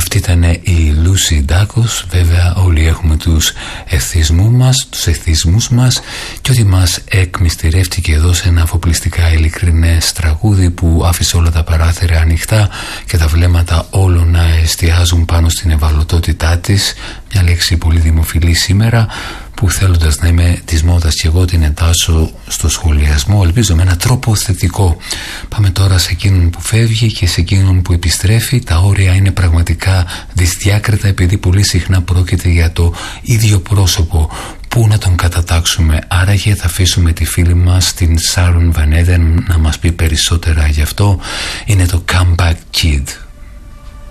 Αυτή ήταν η Lucy Dacus. Βέβαια όλοι έχουμε τους εθισμούς μας και ότι μας εκμυστηρεύτηκε εδώ σε ένα αφοπλιστικά ειλικρινές τραγούδι που άφησε όλα τα παράθυρα ανοιχτά και τα βλέμματα όλων να εστιάζουν πάνω στην ευαλωτότητά της, μια λέξη πολύ δημοφιλή σήμερα που θέλοντας να είμαι της μόδας και εγώ την εντάσσω στο σχολιασμό, ελπίζω με έναν τρόπο θετικό. Πάμε τώρα σε εκείνον που φεύγει και σε εκείνον που επιστρέφει. Τα όρια είναι πραγματικά δυσδιάκριτα επειδή πολύ συχνά πρόκειται για το ίδιο πρόσωπο. Πού να τον κατατάξουμε? Άραγε θα αφήσουμε τη φίλη μας την Sharon Van Etten να μας πει περισσότερα γι' αυτό. Είναι το Comeback Kid.